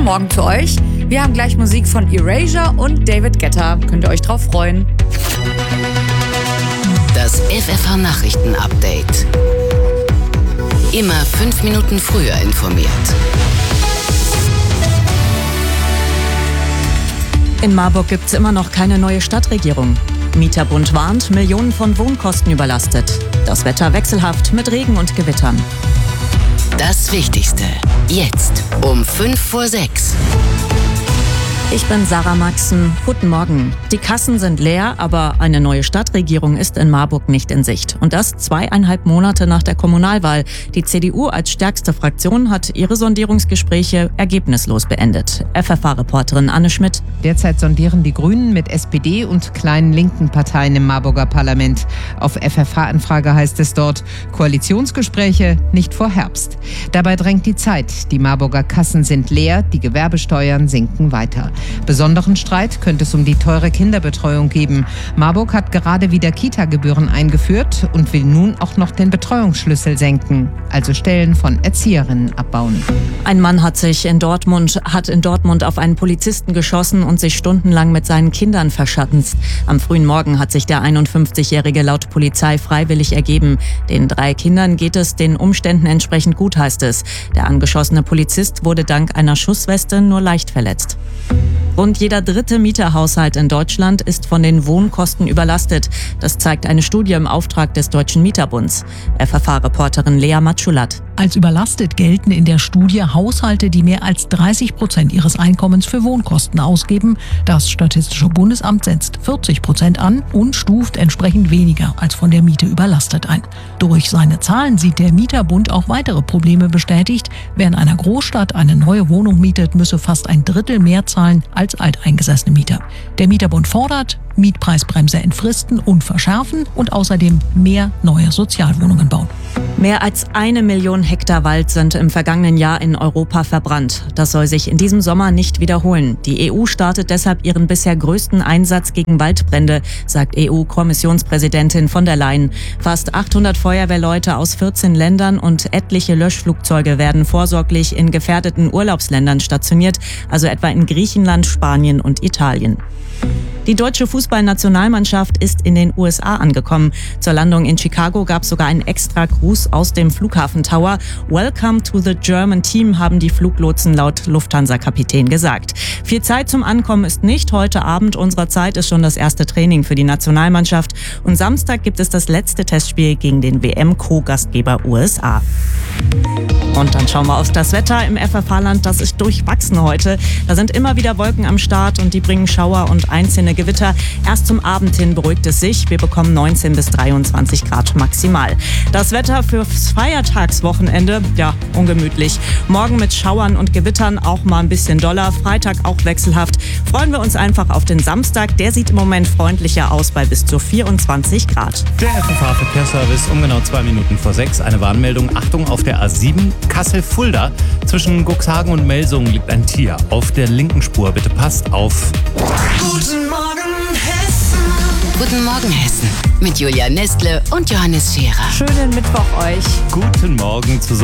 Morgen zu euch. Wir haben gleich Musik von Erasure und David Guetta. Könnt ihr euch drauf freuen. Das FFH-Nachrichten-Update. Immer 5 Minuten früher informiert. In Marburg gibt es immer noch keine neue Stadtregierung. Mieterbund warnt, Millionen von Wohnkosten überlastet. Das Wetter wechselhaft mit Regen und Gewittern. Das Wichtigste. Jetzt um 5:06. Ich bin Sarah Maxen. Guten Morgen. Die Kassen sind leer, aber eine neue Stadtregierung ist in Marburg nicht in Sicht. Und das 2,5 Monate nach der Kommunalwahl. Die CDU als stärkste Fraktion hat ihre Sondierungsgespräche ergebnislos beendet. FFH-Reporterin Anne Schmidt. Derzeit sondieren die Grünen mit SPD und kleinen linken Parteien im Marburger Parlament. Auf FFH-Anfrage heißt es dort, Koalitionsgespräche nicht vor Herbst. Dabei drängt die Zeit. Die Marburger Kassen sind leer, die Gewerbesteuern sinken weiter. Besonderen Streit könnte es um die teure Kinderbetreuung geben. Marburg hat gerade wieder Kita-Gebühren eingeführt und will nun auch noch den Betreuungsschlüssel senken, also Stellen von Erzieherinnen abbauen. Ein Mann hat in Dortmund auf einen Polizisten geschossen und sich stundenlang mit seinen Kindern verschanzt. Am frühen Morgen hat sich der 51-Jährige laut Polizei freiwillig ergeben. Den 3 Kindern geht es den Umständen entsprechend gut, heißt es. Der angeschossene Polizist wurde dank einer Schussweste nur leicht verletzt. Rund jeder 3. Mieterhaushalt in Deutschland ist von den Wohnkosten überlastet. Das zeigt eine Studie im Auftrag des Deutschen Mieterbunds. FFH-Reporterin Lea Matschulat. Als überlastet gelten in der Studie Haushalte, die mehr als 30% ihres Einkommens für Wohnkosten ausgeben. Das Statistische Bundesamt setzt 40% an und stuft entsprechend weniger als von der Miete überlastet ein. Durch seine Zahlen sieht der Mieterbund auch weitere Probleme bestätigt. Wer in einer Großstadt eine neue Wohnung mietet, müsse fast 1/3 mehr zahlen als alteingesessene Mieter. Der Mieterbund fordert, Mietpreisbremse entfristen und verschärfen und außerdem mehr neue Sozialwohnungen bauen. Mehr als 1 Million Hektar Wald sind im vergangenen Jahr in Europa verbrannt. Das soll sich in diesem Sommer nicht wiederholen. Die EU startet deshalb ihren bisher größten Einsatz gegen Waldbrände, sagt EU-Kommissionspräsidentin von der Leyen. Fast 800 Feuerwehrleute aus 14 Ländern und etliche Löschflugzeuge werden vorsorglich in gefährdeten Urlaubsländern stationiert, also etwa in Griechenland, Spanien und Italien. Die deutsche Fußballnationalmannschaft ist in den USA angekommen. Zur Landung in Chicago gab es sogar einen extra Gruß aus dem Flughafen Tower. Welcome to the German Team, haben die Fluglotsen laut Lufthansa-Kapitän gesagt. Viel Zeit zum Ankommen ist nicht. Heute Abend unserer Zeit ist schon das erste Training für die Nationalmannschaft. Und Samstag gibt es das letzte Testspiel gegen den WM-Co-Gastgeber USA. Und dann schauen wir auf das Wetter im FFH-Land. Das ist durchwachsen heute. Da sind immer wieder Wolken am Start und die bringen Schauer und einzelne Gewitter. Erst zum Abend hin beruhigt es sich. Wir bekommen 19 bis 23 Grad maximal. Das Wetter fürs Feiertagswochenende, ja, ungemütlich. Morgen mit Schauern und Gewittern, auch mal ein bisschen doller. Freitag auch wechselhaft. Freuen wir uns einfach auf den Samstag. Der sieht im Moment freundlicher aus bei bis zu 24 Grad. Der FFH-Verkehrsservice um genau 2 Minuten vor 6. Eine Warnmeldung. Achtung, auf der A7 Kassel-Fulda. Zwischen Cuxhagen und Melsungen liegt ein Tier. Auf der linken Spur. Bitte passt auf. Guten Morgen, Hessen. Guten Morgen, Hessen. Mit Julia Nestle und Johannes Scherer. Schönen Mittwoch euch. Guten Morgen zusammen.